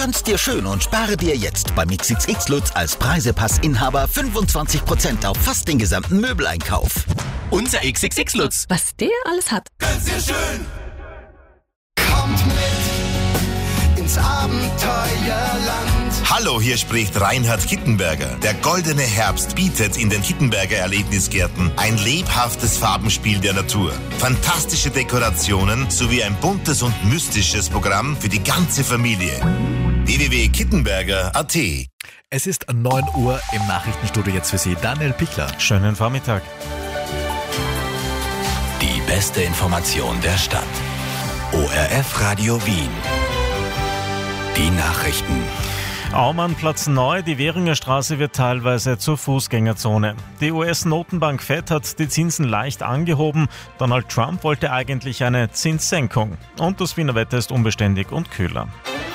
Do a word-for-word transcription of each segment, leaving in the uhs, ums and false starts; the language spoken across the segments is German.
Gönn's dir schön und spare dir jetzt beim X X X Lutz als Preisepass-Inhaber fünfundzwanzig Prozent auf fast den gesamten Möbeleinkauf. Unser X X X Lutz. Was der alles hat. Gönn's dir schön. Kommt mit ins Abenteuerland. Hallo, hier spricht Reinhard Kittenberger. Der goldene Herbst bietet in den Kittenberger Erlebnisgärten ein lebhaftes Farbenspiel der Natur, fantastische Dekorationen sowie ein buntes und mystisches Programm für die ganze Familie. w w w punkt kittenberger punkt a t. Es ist neun Uhr im Nachrichtenstudio, jetzt für Sie Daniel Pichler. Schönen Vormittag. Die beste Information der Stadt. O R F Radio Wien. Die Nachrichten. Aumannplatz neu, die Währinger Straße wird teilweise zur Fußgängerzone. Die U S-Notenbank Fed hat die Zinsen leicht angehoben. Donald Trump wollte eigentlich eine Zinssenkung. Und das Wiener Wetter ist unbeständig und kühler.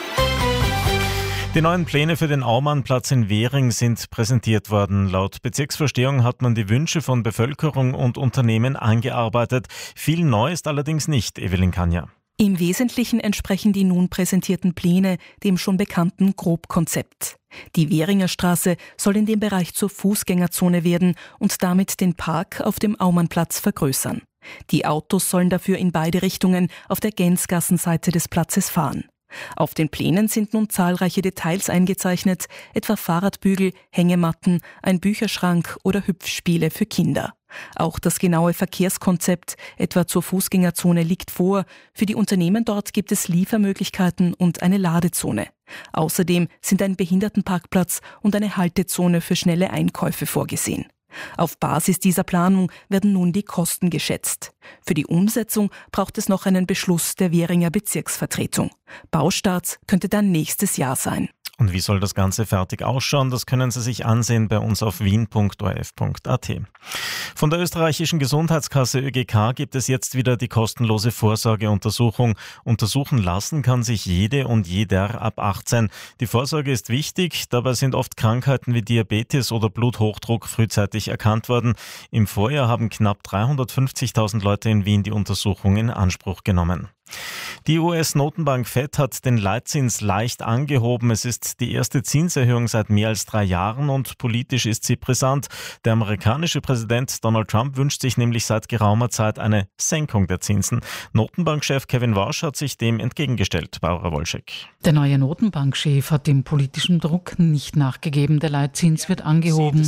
Die neuen Pläne für den Aumannplatz in Währing sind präsentiert worden. Laut Bezirksvorstehung hat man die Wünsche von Bevölkerung und Unternehmen eingearbeitet. Viel neu ist allerdings nicht, Evelyn Kanja. Im Wesentlichen entsprechen die nun präsentierten Pläne dem schon bekannten Grobkonzept. Die Währinger Straße soll in dem Bereich zur Fußgängerzone werden und damit den Park auf dem Aumannplatz vergrößern. Die Autos sollen dafür in beide Richtungen auf der Gänsgassenseite des Platzes fahren. Auf den Plänen sind nun zahlreiche Details eingezeichnet, etwa Fahrradbügel, Hängematten, ein Bücherschrank oder Hüpfspiele für Kinder. Auch das genaue Verkehrskonzept, etwa zur Fußgängerzone, liegt vor. Für die Unternehmen dort gibt es Liefermöglichkeiten und eine Ladezone. Außerdem sind ein Behindertenparkplatz und eine Haltezone für schnelle Einkäufe vorgesehen. Auf Basis dieser Planung werden nun die Kosten geschätzt. Für die Umsetzung braucht es noch einen Beschluss der Währinger Bezirksvertretung. Baustart könnte dann nächstes Jahr sein. Und wie soll das Ganze fertig ausschauen? Das können Sie sich ansehen bei uns auf wien punkt o r f punkt a t. Von der österreichischen Gesundheitskasse Ö G K gibt es jetzt wieder die kostenlose Vorsorgeuntersuchung. Untersuchen lassen kann sich jede und jeder ab achtzehn. Die Vorsorge ist wichtig, dabei sind oft Krankheiten wie Diabetes oder Bluthochdruck frühzeitig erkannt worden. Im Vorjahr haben knapp dreihundertfünfzigtausend Leute in Wien die Untersuchung in Anspruch genommen. Die U S-Notenbank Fed hat den Leitzins leicht angehoben. Es ist die erste Zinserhöhung seit mehr als drei Jahren und politisch ist sie brisant. Der amerikanische Präsident Donald Trump wünscht sich nämlich seit geraumer Zeit eine Senkung der Zinsen. Notenbankchef Kevin Warsh hat sich dem entgegengestellt. Barbara Wolschek. Der neue Notenbankchef hat dem politischen Druck nicht nachgegeben. Der Leitzins wird angehoben.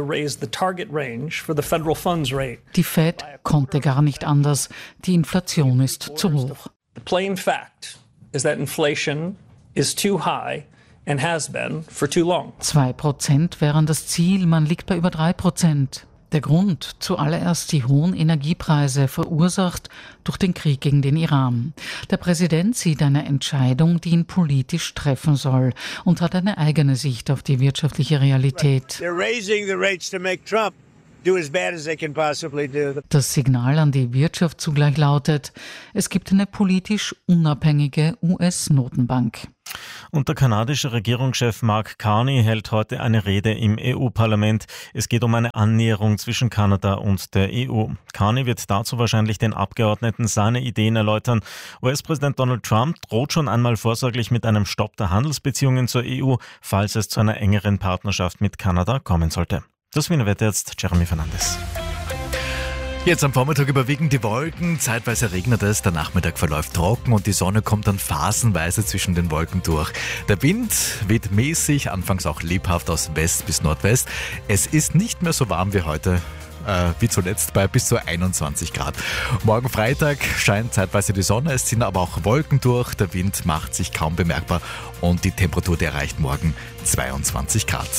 Die Fed konnte gar nicht anders. Die Inflation ist zu hoch. The plain fact is that inflation is too high and has been for too long. Zwei Prozent wären das Ziel, man liegt bei über drei Prozent. Der Grund, zuallererst die hohen Energiepreise, verursacht durch den Krieg gegen den Iran. Der Präsident sieht eine Entscheidung, die ihn politisch treffen soll und hat eine eigene Sicht auf die wirtschaftliche Realität. They're raising the rates to make Trump do as bad as they can possibly do. Das Signal an die Wirtschaft zugleich lautet, es gibt eine politisch unabhängige U S-Notenbank. Und der kanadische Regierungschef Mark Carney hält heute eine Rede im E U-Parlament. Es geht um eine Annäherung zwischen Kanada und der E U. Carney wird dazu wahrscheinlich den Abgeordneten seine Ideen erläutern. U S-Präsident Donald Trump droht schon einmal vorsorglich mit einem Stopp der Handelsbeziehungen zur E U, falls es zu einer engeren Partnerschaft mit Kanada kommen sollte. Das Wiener Wetter jetzt, Jeremy Fernandes. Jetzt am Vormittag überwiegen die Wolken, zeitweise regnet es, der Nachmittag verläuft trocken und die Sonne kommt dann phasenweise zwischen den Wolken durch. Der Wind weht mäßig, anfangs auch lebhaft aus West bis Nordwest. Es ist nicht mehr so warm wie heute, äh, wie zuletzt bei bis zu einundzwanzig Grad. Morgen Freitag scheint zeitweise die Sonne, es ziehen aber auch Wolken durch, der Wind macht sich kaum bemerkbar und die Temperatur die erreicht morgen zweiundzwanzig Grad.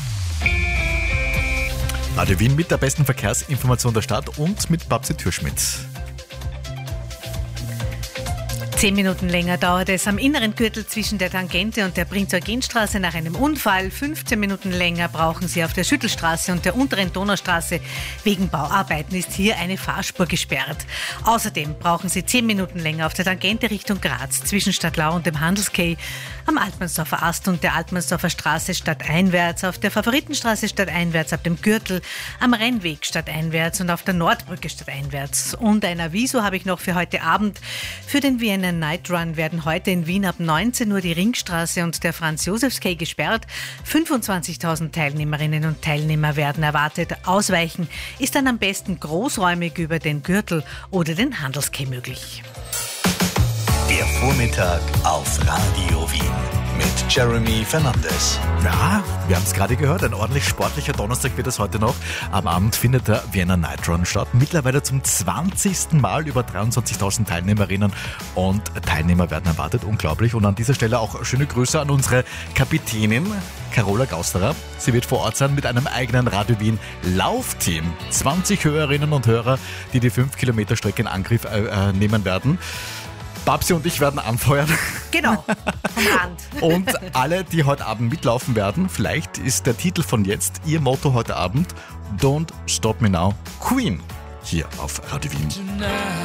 Radio Wien mit der besten Verkehrsinformation der Stadt und mit Babsi Türschmidt. Zehn Minuten länger dauert es am inneren Gürtel zwischen der Tangente und der Prinz-Eugen-Straße nach einem Unfall. fünfzehn Minuten länger brauchen Sie auf der Schüttelstraße und der unteren Donaustraße. Wegen Bauarbeiten ist hier eine Fahrspur gesperrt. Außerdem brauchen Sie zehn Minuten länger auf der Tangente Richtung Graz zwischen Stadtlau und dem Handelskay, am Altmannsdorfer Ast und der Altmannsdorfer Straße stadteinwärts, auf der Favoritenstraße stadteinwärts ab dem Gürtel, am Rennweg stadteinwärts und auf der Nordbrücke stadteinwärts. Und ein Aviso habe ich noch für heute Abend für den Wiener Vienna Night Run werden heute in Wien ab neunzehn Uhr die Ringstraße und der Franz-Josefs-Quai gesperrt. fünfundzwanzigtausend Teilnehmerinnen und Teilnehmer werden erwartet. Ausweichen ist dann am besten großräumig über den Gürtel oder den Handelsquai möglich. Der Vormittag auf Radio Wien mit Jeremy Fernandes. Ja, wir haben es gerade gehört, ein ordentlich sportlicher Donnerstag wird es heute noch. Am Abend findet der Vienna Night Run statt. Mittlerweile zum zwanzigsten Mal über dreiundzwanzigtausend Teilnehmerinnen und Teilnehmer werden erwartet. Unglaublich. Und an dieser Stelle auch schöne Grüße an unsere Kapitänin Carola Gausterer. Sie wird vor Ort sein mit einem eigenen Radio Wien Laufteam. zwanzig Hörerinnen und Hörer, die die fünf Kilometer Strecke in Angriff äh, nehmen werden. Babsi und ich werden anfeuern. Genau, vom Rand. Und alle, die heute Abend mitlaufen werden, vielleicht ist der Titel von jetzt ihr Motto heute Abend: Don't Stop Me Now, Queen, hier auf Radio Wien.